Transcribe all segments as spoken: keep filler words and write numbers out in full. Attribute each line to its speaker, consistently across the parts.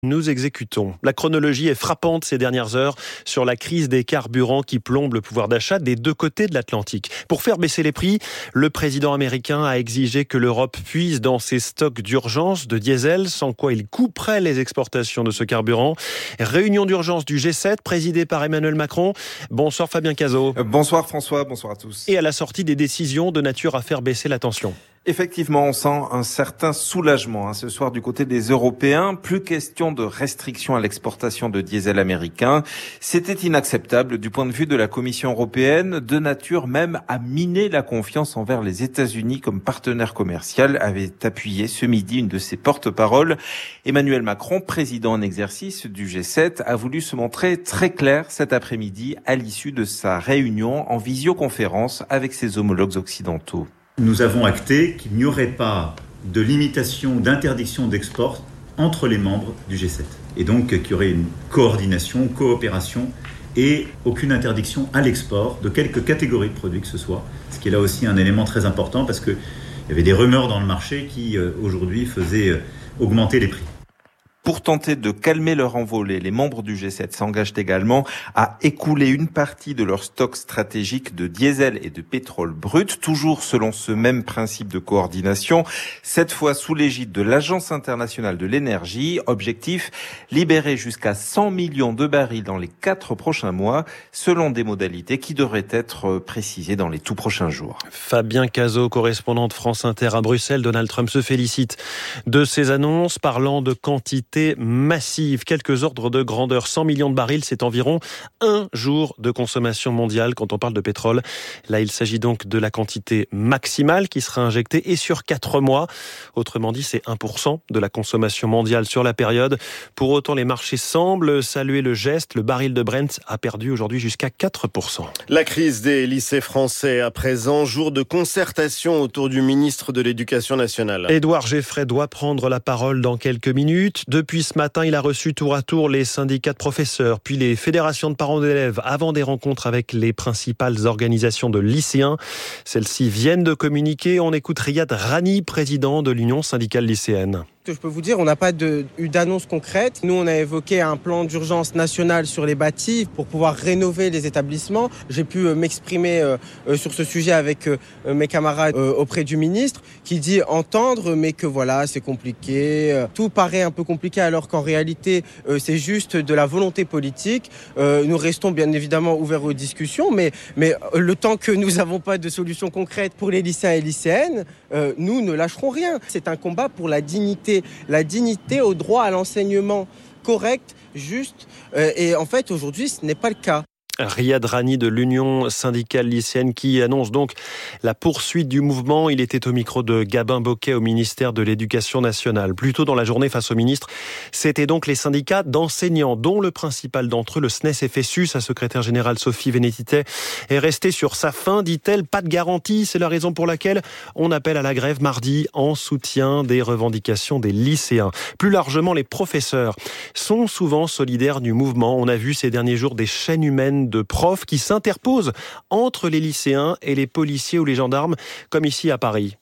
Speaker 1: Nous exécutons. La chronologie est frappante ces dernières heures sur la crise des carburants qui plombe le pouvoir d'achat des deux côtés de l'Atlantique. Pour faire baisser les prix, le président américain a exigé que l'Europe puise dans ses stocks d'urgence de diesel, sans quoi il couperait les exportations de ce carburant. Réunion d'urgence du G sept présidée par Emmanuel Macron. Bonsoir Fabien Cazot.
Speaker 2: Bonsoir François, bonsoir à tous.
Speaker 1: Et à la sortie des décisions de nature à faire baisser la tension.
Speaker 2: Effectivement, on sent un certain soulagement hein, ce soir du côté des Européens. Plus question de restrictions à l'exportation de diesel américain. C'était inacceptable du point de vue de la Commission européenne, de nature même à miner la confiance envers les États-Unis comme partenaire commercial, avait appuyé ce midi une de ses porte-paroles. Emmanuel Macron, président en exercice du G sept, a voulu se montrer très clair cet après-midi à l'issue de sa réunion en visioconférence avec ses homologues occidentaux.
Speaker 3: Nous avons acté qu'il n'y aurait pas de limitation, d'interdiction d'export entre les membres du G sept. Et donc qu'il y aurait une coordination, coopération et aucune interdiction à l'export de quelque catégorie de produits que ce soit. Ce qui est là aussi un élément très important parce qu'il y avait des rumeurs dans le marché qui aujourd'hui faisaient augmenter les prix.
Speaker 2: Pour tenter de calmer leur envolée, les membres du G sept s'engagent également à écouler une partie de leur stock stratégique de diesel et de pétrole brut, toujours selon ce même principe de coordination, cette fois sous l'égide de l'Agence internationale de l'énergie. Objectif, libérer jusqu'à cent millions de barils dans les quatre prochains mois, selon des modalités qui devraient être précisées dans les tout prochains jours.
Speaker 1: Fabien Cazot, correspondant de France Inter à Bruxelles. Donald Trump se félicite de ces annonces, parlant de quantité massive. Quelques ordres de grandeur. cent millions de barils, c'est environ un jour de consommation mondiale quand on parle de pétrole. Là, il s'agit donc de la quantité maximale qui sera injectée et sur quatre mois. Autrement dit, c'est un pour cent de la consommation mondiale sur la période. Pour autant, les marchés semblent saluer le geste. Le baril de Brent a perdu aujourd'hui jusqu'à quatre pour cent.
Speaker 4: La crise des lycées français à présent, jour de concertation autour du ministre de l'Éducation nationale.
Speaker 1: Édouard Geffray doit prendre la parole dans quelques minutes. Depuis ce matin, il a reçu tour à tour les syndicats de professeurs, puis les fédérations de parents d'élèves, avant des rencontres avec les principales organisations de lycéens. Celles-ci viennent de communiquer. On écoute Riyad Rani, président de l'Union syndicale lycéenne.
Speaker 5: Je peux vous dire, on n'a pas de, eu d'annonce concrète. Nous, on a évoqué un plan d'urgence national sur les bâtis pour pouvoir rénover les établissements. J'ai pu euh, m'exprimer euh, euh, sur ce sujet avec euh, mes camarades euh, auprès du ministre qui dit entendre, mais que voilà, c'est compliqué. Euh, tout paraît un peu compliqué alors qu'en réalité, euh, c'est juste de la volonté politique. Euh, nous restons bien évidemment ouverts aux discussions, mais, mais euh, le temps que nous n'avons pas de solution concrète pour les lycéens et lycéennes, euh, nous ne lâcherons rien. C'est un combat pour la dignité. La dignité au droit à l'enseignement correct, juste. Euh, et en fait, aujourd'hui, ce n'est pas le cas.
Speaker 1: Riyad Rani de l'Union syndicale lycéenne qui annonce donc la poursuite du mouvement. Il était au micro de Gabin Bocquet au ministère de l'Éducation nationale. Plus tôt dans la journée face au ministre, c'était donc les syndicats d'enseignants, dont le principal d'entre eux, le S N E S F S U, sa secrétaire générale Sophie Vénétité, est restée sur sa faim, dit-elle. Pas de garantie, c'est la raison pour laquelle on appelle à la grève mardi en soutien des revendications des lycéens. Plus largement, les professeurs sont souvent solidaires du mouvement. On a vu ces derniers jours des chaînes humaines de profs qui s'interposent entre les lycéens et les policiers ou les gendarmes, comme ici à Paris.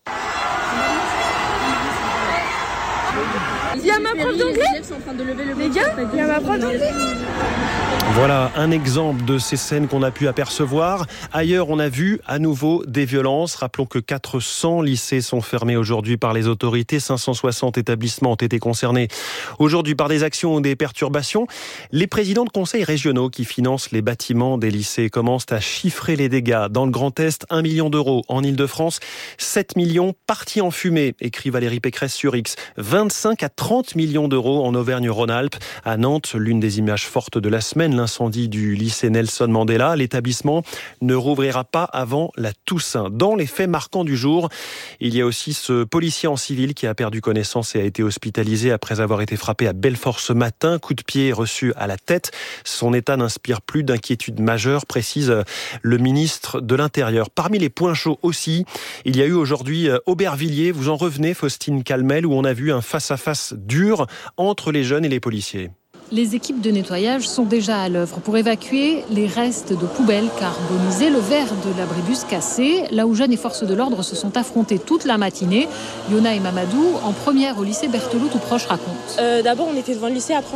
Speaker 6: Il y a ma prof d'anglais ? Les gars, il y a ma prof d'anglais ?
Speaker 1: Voilà un exemple de ces scènes qu'on a pu apercevoir. Ailleurs, on a vu à nouveau des violences. Rappelons que quatre cents lycées sont fermés aujourd'hui par les autorités. cinq cent soixante établissements ont été concernés aujourd'hui par des actions ou des perturbations. Les présidents de conseils régionaux qui financent les bâtiments des lycées commencent à chiffrer les dégâts. Dans le Grand Est, un million d'euros. En Ile-de-France, sept millions partis en fumée, écrit Valérie Pécresse sur X. vingt-cinq à trente millions d'euros en Auvergne-Rhône-Alpes. À Nantes, l'une des images fortes de la semaine, l'incendie du lycée Nelson Mandela. L'établissement ne rouvrira pas avant la Toussaint. Dans les faits marquants du jour, il y a aussi ce policier en civil qui a perdu connaissance et a été hospitalisé après avoir été frappé à Belfort ce matin. Coup de pied reçu à la tête. Son état n'inspire plus d'inquiétude majeure, précise le ministre de l'Intérieur. Parmi les points chauds aussi, il y a eu aujourd'hui Aubervilliers, vous en revenez, Faustine Calmel, où on a vu un face-à-face dur entre les jeunes et les policiers.
Speaker 7: Les équipes de nettoyage sont déjà à l'œuvre pour évacuer les restes de poubelles carbonisées, le verre de l'abribus cassé, là où jeunes et forces de l'ordre se sont affrontés toute la matinée. Yona et Mamadou, en première au lycée Berthelot tout proche, racontent.
Speaker 6: Euh, d'abord, on était devant le lycée, après